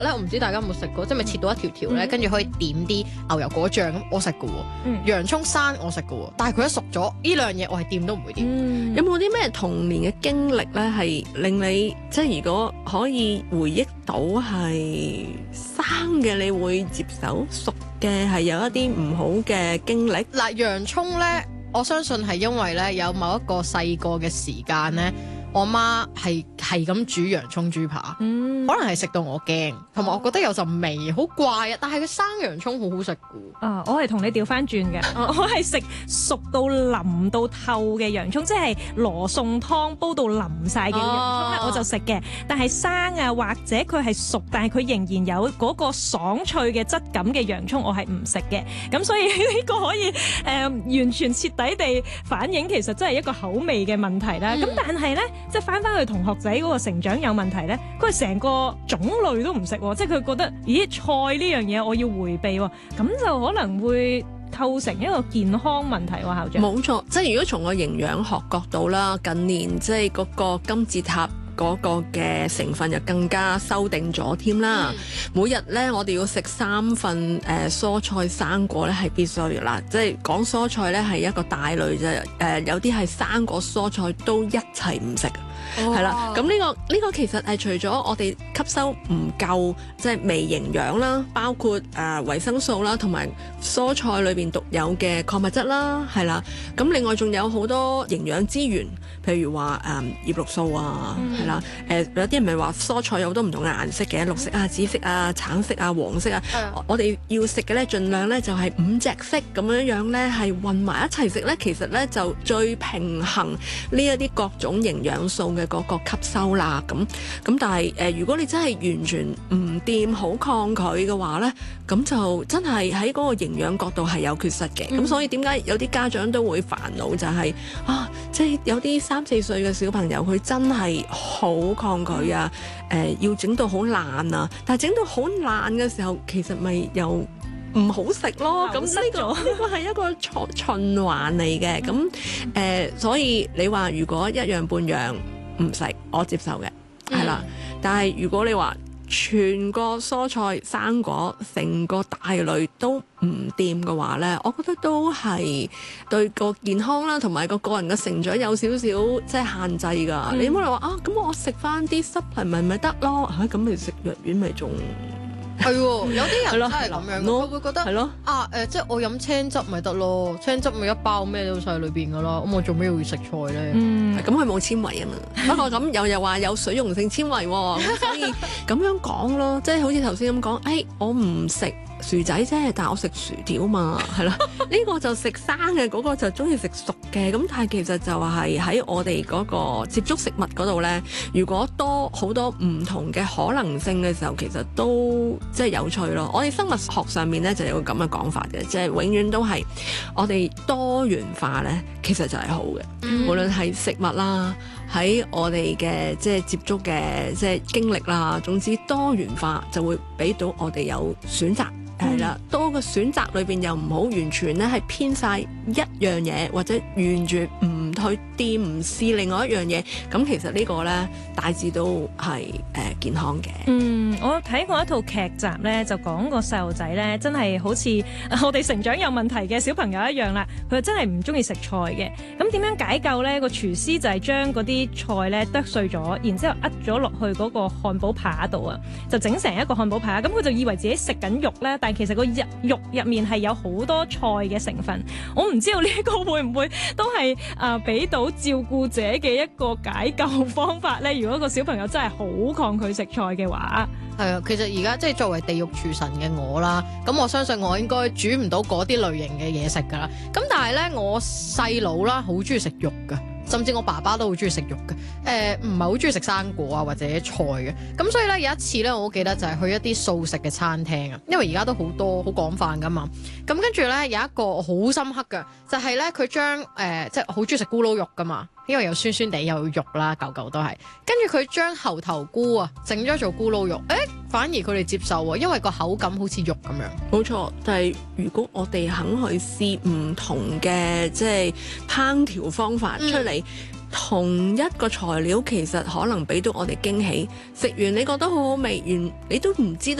咧，我唔知大家有冇食過，即係咪切到一條條咧，跟住可以點啲牛油果醬咁，我食嘅喎。洋葱生我食嘅喎，但係佢一熟咗，呢兩樣嘢我係掂都唔會掂。 有冇啲咩童年嘅經歷咧，係令你即係如果可以回憶到係生嘅，你會接受；熟嘅係有一啲唔好嘅經歷？ 嗱，洋葱咧，我相信係因為咧有某一個細個嘅時間咧。我媽係咁煮洋葱豬扒，可能係食到我驚，同埋我覺得有陣味好怪啊！但係佢生洋葱好好食㗎。 我係同你調翻轉嘅，我係食熟到腍到透嘅洋葱，即係羅宋湯煲到腍晒嘅洋葱咧，我就食嘅。但係生啊，或者佢係熟，但係佢仍然有嗰個爽脆嘅質感嘅洋葱，我係唔食嘅。咁所以呢個可以完全徹底地反映其實真係一個口味嘅問題啦。咁但係咧。即係翻去同學仔嗰個成長有問題咧，佢係成個種類都唔食，即係佢覺得，咦，菜呢樣嘢我要迴避，咁就可能會構成一個健康問題喎，校長。 冇錯，即係如果從個營養學角度啦，近年即係嗰個金字塔嗰個嘅成分就更加修訂咗添啦。每日咧，我哋要食3份蔬菜生果咧係必須嘅啦。即係講蔬菜咧係一個大類啫，有啲係生果蔬菜都一齊唔食。係啦，咁呢個其實係除咗我哋吸收唔夠，即係微營養啦，包括維生素啦，同埋蔬菜裏邊獨有嘅礦物質啦，係啦。咁另外仲有好多營養資源，譬如話葉綠素啊，係啦。有啲人咪話蔬菜有好多唔同嘅顏色嘅，綠色啊、紫色啊、橙色啊、黃色啊。我哋要食嘅咧，盡量咧就係5隻色咁樣咧，係混埋一齊食咧，其實咧就最平衡呢一啲各種營養素嘅嗰個吸收啦。咁但係如果你真係完全唔掂，好抗拒嘅話咧，咁就真係喺嗰個營養角度係有缺失嘅。咁所以點解有啲家長都會煩惱就係即係有啲3、4歲嘅小朋友佢真係好抗拒啊，要整到好爛啊，但係整到好爛嘅時候，其實咪又唔好食咯。咁呢個係一個循環嚟嘅。咁所以你話如果一樣半樣唔食，我接受嘅，係啦。但係如果你話全個蔬菜生果成個大類都唔掂嘅話咧，我覺得都係對個健康啦，同埋個人嘅成長有少少即係限制㗎。你唔好話咁我食翻啲濕係咪得咯？咁你食藥丸咪仲係喎，有啲人真係咁樣，佢會覺得係咯即係我飲青汁咪得咯，青汁咪一包咩都晒裏邊㗎啦，咁我做咩要食菜咧？ 咁佢冇纖維啊嘛。不過咁又話有水溶性纖維喎，咁所以咁樣講咯，即係好似頭先咁講，我唔食薯仔啫，但係我食薯條嘛，係啦。呢個就食生嘅，嗰個就中意食熟嘅。咁但係其實就係喺我哋嗰個接觸食物嗰度咧，如果好多唔同嘅可能性嘅時候，其實都即係有趣咯。我哋生物學上面咧就有個咁嘅講法嘅，即係永遠都係我哋多元化咧，其實就係好嘅。無論係食物啦，喺我哋嘅即係接觸嘅即係經歷啦，總之多元化就會俾到我哋有選擇。係啦，多個選擇裏邊又唔好完全咧係偏晒一樣嘢，或者完全唔去掂唔試另外一樣嘢。咁其實呢個咧大致都係健康嘅。 我睇過一套劇集咧，就講個細路仔咧，真係好似我哋成長有問題嘅小朋友一樣啦。佢真係唔中意食菜嘅。咁點樣解救咧？個廚師就係將嗰啲菜咧剁碎咗，然之後扼咗落去嗰個漢堡扒度啊，就整成一個漢堡扒。咁佢就以為自己食緊肉咧，但其實個肉入面係有好多菜嘅成分。我唔知道呢個會唔會都係俾到照顧者嘅一個解救方法咧？如果個小朋友真係好抗拒食菜嘅話， 係啊，其實而家即係作為地獄廚神嘅我啦，咁我相信我應該煮唔到嗰啲類型嘅嘢食噶啦。咁但係咧，我細佬啦好中意食肉噶。甚至我爸爸都好中意食肉嘅，唔係好中意食生果啊或者菜嘅。咁所以咧有一次咧，我好記得就係去一啲素食嘅餐廳啊，因為而家都好多好廣泛噶嘛。咁跟住咧有一個好深刻嘅，就係咧佢將即係好中意食咕嚕肉噶嘛，因為有酸酸地有肉啦，嚿嚿都係。跟住佢將猴頭菇啊整咗做咕嚕肉，反而佢哋接受喎，因為個口感好似肉咁樣。 冇錯，但係如果我哋肯去試唔同嘅即係烹調方法出嚟。 同一個材料其實可能俾到我哋驚喜，食完你覺得好好味，你都唔知道。